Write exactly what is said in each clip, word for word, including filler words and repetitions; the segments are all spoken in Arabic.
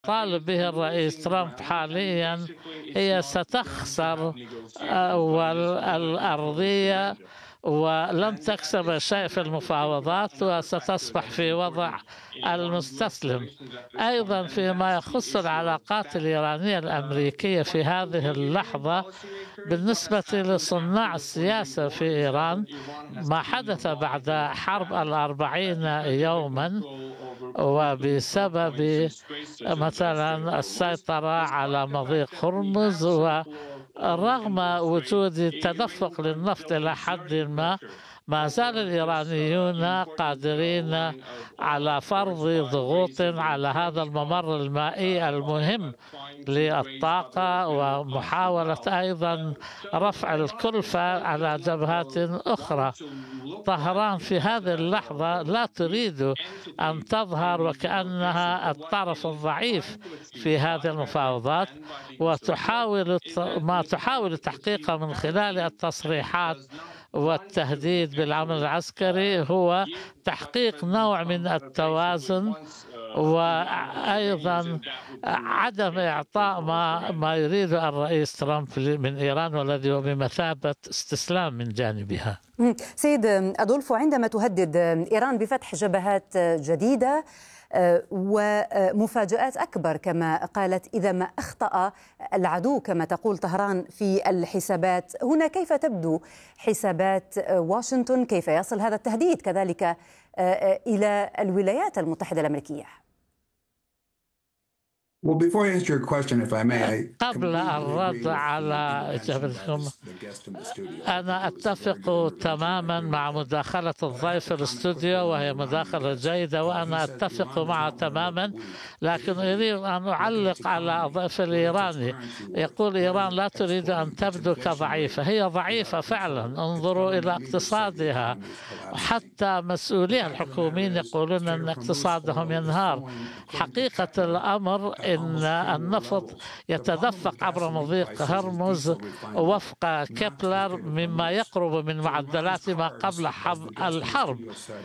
طالب به الرئيس ترامب حاليا هي ستخسر أول الأرضية ولن تكسب شيء في المفاوضات وستصبح في وضع المستسلم. أيضا فيما يخص العلاقات الإيرانية الأمريكية في هذه اللحظة بالنسبة لصناع السياسة في إيران، ما حدث بعد حرب الأربعين يوما وبسبب مثلا السيطرة على مضيق هرمز، ورغم وجود التدفق للنفط إلى حد ما، ما زال الإيرانيون قادرين على فرض ضغوط على هذا الممر المائي المهم للطاقة، ومحاولة أيضا رفع الكلفة على جبهات أخرى. طهران في هذه اللحظة لا تريد أن تظهر وكأنها الطرف الضعيف في هذه المفاوضات، وتحاول ما تحاول تحقيقه من خلال التصريحات والتهديد بالعمل العسكري هو تحقيق نوع من التوازن، وأيضا عدم إعطاء ما, ما يريد الرئيس ترامب من إيران، والذي هو بمثابة استسلام من جانبها. سيد أدولفو، عندما تهدد إيران بفتح جبهات جديدة ومفاجآت أكبر كما قالت إذا ما أخطأ العدو كما تقول طهران في الحسابات، هنا كيف تبدو حسابات واشنطن؟ كيف يصل هذا التهديد كذلك إلى الولايات المتحدة الأمريكية؟ Well, before I answer your question, if I may, I قبل الرد على إجابتكم، أنا أتفق تماما مع مداخلة الضيف في الاستوديو، وهي مداخلة جيدة وأنا أتفق معها تماما، لكن أريد أن أعلق على الضيف الإيراني. يقول إيران لا تريد أن تبدو كضعيفة، هي ضعيفة فعلا. انظروا إلى اقتصادها، حتى مسؤوليها الحكوميين يقولون أن اقتصادهم ينهار. حقيقة الأمر إن النفط يتدفق عبر مضيق هرمز وفق كيبلر مما يقرب من معدلات ما قبل الحرب،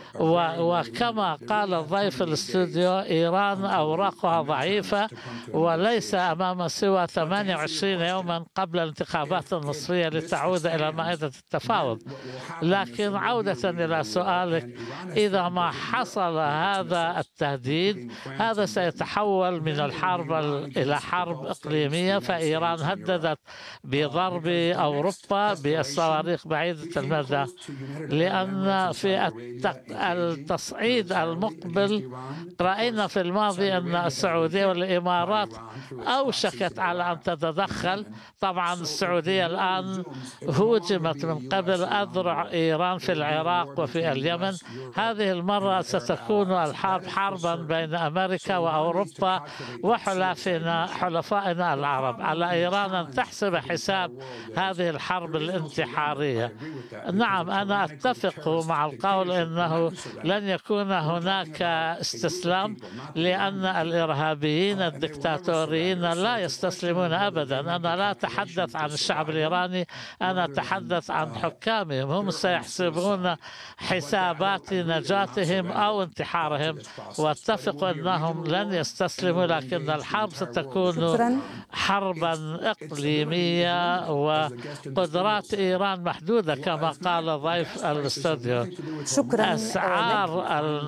وكما قال الضيف الاستوديو إيران أوراقها ضعيفة وليس أمام سوى ثمانية وعشرين يوما قبل الانتخابات النصفية لتعود إلى مائدة التفاوض. لكن عودة إلى سؤالك، إذا ما حصل هذا التهديد هذا سيتحول من الحرب إلى حرب إقليمية، فإيران هددت بضرب أوروبا بالصواريخ بعيدة المدى، لأن في التصعيد المقبل رأينا في الماضي أن السعودية والإمارات أوشكت على أن تتدخل. طبعا السعودية الآن هوجمت من قبل أذرع إيران في العراق وفي اليمن. هذه المرة ستكون الحرب حربا بين أمريكا وأوروبا وحلفائنا حلفائنا العرب. على إيران أن تحسب حساب هذه الحرب الانتحارية. نعم، أنا أتفق مع القول أنه لن يكون هناك استسلام، لأن الإرهابيين الدكتاتوريين لا يستسلمون أبدا. أنا لا أتحدث عن الشعب الإيراني، أنا أتحدث عن حكامهم. هم سيحسبون حسابات نجاتهم أو انتحارهم، واتفق أنهم لن يستسلموا، لكن الحرب ستكون حربا إقليمية وقدرات إيران محدودة كما قال ضيف الاستوديو. شكرا. أسعار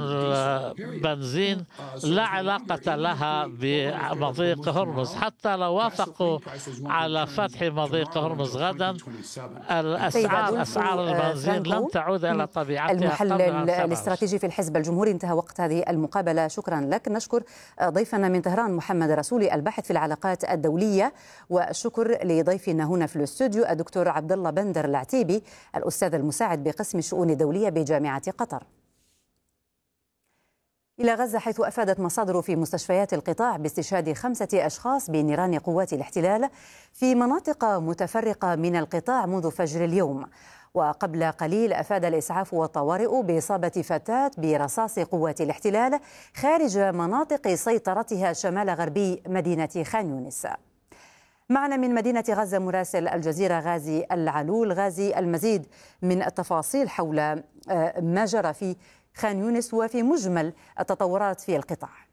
البنزين لا علاقة لها بمضيق هرمز، حتى لو وافقوا على فتح مضيق هرمز غدا الأسعار أسعار البنزين لن تعود إلى طبيعتها. المحلل الاستراتيجي في الحزب الجمهوري، انتهى وقت هذه المقابلة. شكرا لك. نشكر ضيفنا من طهران محمد رسولي الباحث في العلاقات الدولية، والشكر لضيفنا هنا في الاستوديو الدكتور عبد الله بندر العتيبي الأستاذ المساعد بقسم الشؤون الدولية بجامعة قطر. إلى غزة، حيث أفادت مصادر في مستشفيات القطاع باستشهاد خمسة أشخاص بنيران قوات الاحتلال في مناطق متفرقة من القطاع منذ فجر اليوم. وقبل قليل أفاد الإسعاف والطوارئ بإصابة فتاة برصاص قوات الاحتلال خارج مناطق سيطرتها شمال غربي مدينة خان يونس. معنا من مدينة غزة مراسل الجزيرة غازي العلول. غازي، المزيد من التفاصيل حول ما جرى في خان يونس وفي مجمل التطورات في القطاع.